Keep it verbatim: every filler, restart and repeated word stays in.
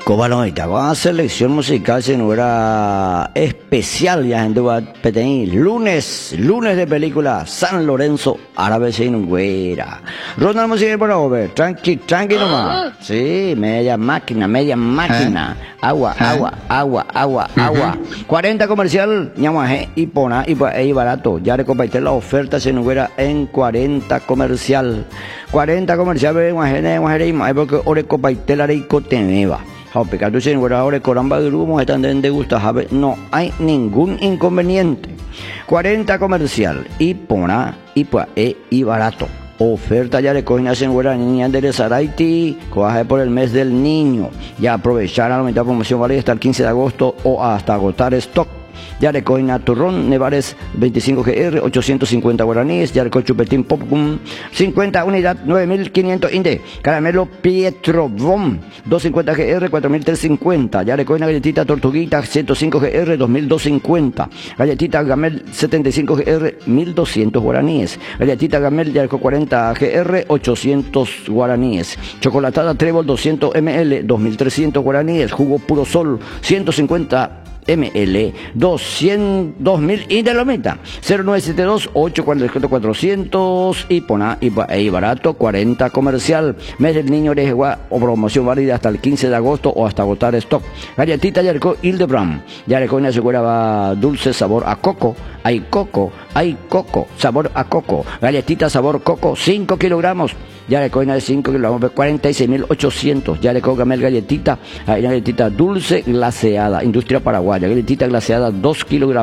Cobaloita, con la selección musical se no era especial, ya gente va a pedir lunes, lunes de película San Lorenzo, árabe sin güera. Ronald música por over, tranqui, tranqui nomás. Sí, media máquina, media máquina. Agua, agua, agua, agua, agua. cuarenta comercial, ñamaje, y pona, y pues ahí barato. Ya le compartí la oferta se no güera en cuarenta comercial. cuarenta comercial, ve, guajene, guajene, y porque ore compartí la rico teneva. Pecado sin ahora coramba de grupo están de gusta, no hay ningún inconveniente. cuarenta comercial y pona y pues y barato. Oferta ya de coinas en Guara Niña de Saraiti, coaje por el mes del niño. Ya aprovechar a la mitad promoción válida hasta el quince de agosto o hasta agotar stock. Ya de coina turrón, Nevares veinticinco G R, ochocientos cincuenta guaraníes. Ya de chupetín popcorn, cincuenta unidad, nueve mil quinientos inde. Caramelo Pietro Vom, doscientos cincuenta G R, cuatro mil trescientos cincuenta. Ya de coina galletita Tortuguita, ciento cinco G R, dos mil doscientos cincuenta. Galletita Gamel, setenta y cinco G R, mil doscientos guaraníes. Galletita Gamel, ya de cuarenta G R, ochocientos guaraníes. Chocolatada Trébol, doscientos mililitros, dos mil trescientos guaraníes. Jugo Puro Sol, ciento cincuenta mililitros, doscientos, dos mil y de lomita, cero nueve siete dos, ocho cuatro cuatrocientos y pona y, y barato, cuarenta comercial, mes del niño de o promoción válida hasta el quince de agosto o hasta agotar stock. Galletita Yarco Hildebrand, Yarco en la va dulce sabor a coco, hay coco, hay coco, sabor a coco, galletita sabor coco, cinco kilogramos. Ya le coina de cinco kilogramos, cuarenta y seis mil ochocientos. Ya le cógame el galletita, hay una galletita dulce glaseada, Industria Paraguaya, galletita glaseada dos kilogramos.